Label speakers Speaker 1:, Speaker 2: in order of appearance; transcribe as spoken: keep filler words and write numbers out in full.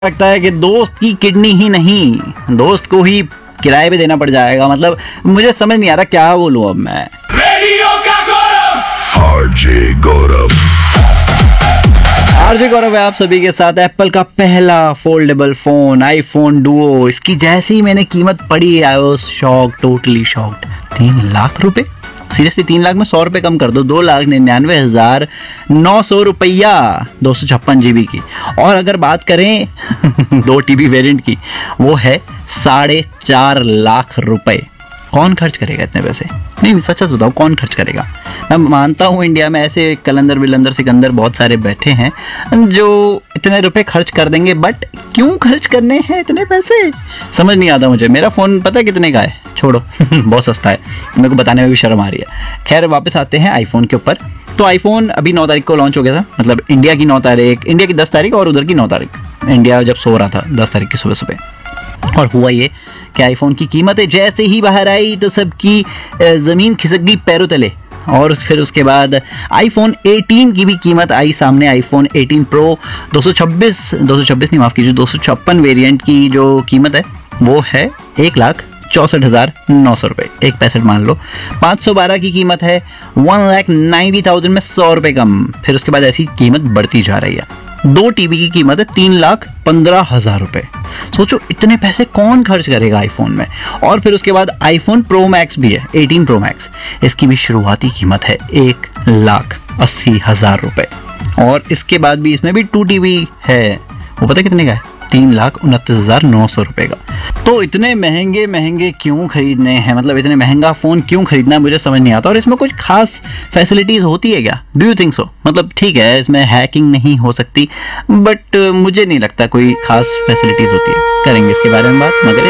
Speaker 1: लगता है कि दोस्त की किडनी ही नहीं, दोस्त को ही किराए पे देना पड़ जाएगा। मतलब मुझे समझ नहीं आ रहा क्या बोलूं अब मैं।
Speaker 2: रेडियो का गौरव
Speaker 3: आरजे गौरव
Speaker 1: आरजे गौरव है आप सभी के साथ। एप्पल का पहला फोल्डेबल फोन आईफोन डुओ, इसकी जैसे ही मैंने कीमत पढ़ी I was shock, totally shocked. तीन लाख रुपए, सीरियसली तीन लाख में सौ रुपए कम कर दो, दो लाख निन्यानवे हजार नौ सौ रुपया, दो सौ छप्पन जीबी की। और अगर बात करें दो टीबी वेरिएंट की, वो है साढ़े चार लाख रुपए। कौन खर्च करेगा इतने पैसे? नहीं सच सच बताओ, कौन खर्च करेगा? मैं मानता हूँ इंडिया में ऐसे कलंदर बिलंदर सिकंदर बहुत सारे बैठे हैं जो इतने रुपए खर्च कर देंगे, बट क्यों खर्च करने हैं इतने पैसे? समझ नहीं आता मुझे। मेरा फ़ोन पता है कितने का है? छोड़ो बहुत सस्ता है, मेरे को बताने में भी शर्म आ रही है। खैर वापस आते हैं आईफोन के ऊपर। तो आईफोन अभी नौ तारीख को लॉन्च हो गया था, मतलब इंडिया की नौ तारीख, इंडिया की दस तारीख और उधर की नौ तारीख। इंडिया जब सो रहा था दस तारीख की सुबह सुबह। और हुआ ये कि आईफोन की कीमतें जैसे ही बाहर आई तो सबकी ज़मीन खिसक गई पैरों तले। और फिर उसके बाद आईफोन अठारह की भी कीमत आई सामने। आईफोन अठारह प्रो दो सौ छब्बीस दो सौ छब्बीस नहीं माफ़ कीजिए दो सौ छप्पन वेरियंट की जो कीमत है वो है एक लाख चौंसठ हज़ार नौ सौ रुपये, एक पैंसठ मान लो। पाँच सौ बारह की कीमत है वन लाख नाइन्टी थाउजेंड में सौ रुपये कम। फिर उसके बाद ऐसी कीमत बढ़ती जा रही है। दो टीबी की कीमत है तीन लाख पंद्रह हजार रुपये। सोचो इतने पैसे कौन खर्च करेगा आईफोन में। और फिर उसके बाद आईफोन प्रो मैक्स भी है, अठारह प्रो मैक्स, इसकी भी शुरुआती कीमत है एक लाख अस्सी हजार रुपये। और इसके बाद भी इसमें भी टू टीबी है, वो पता कितने का है? तीन लाख उनतीस हजार नौ सौ रुपये का। तो इतने महंगे महंगे क्यों खरीदने हैं? मतलब इतने महंगा फ़ोन क्यों खरीदना है, मुझे समझ नहीं आता। और इसमें कुछ खास फैसिलिटीज़ होती है क्या? Do you think so? मतलब ठीक है इसमें हैकिंग नहीं हो सकती, बट मुझे नहीं लगता कोई खास फैसिलिटीज़ होती है। करेंगे इसके बारे में बात, मगर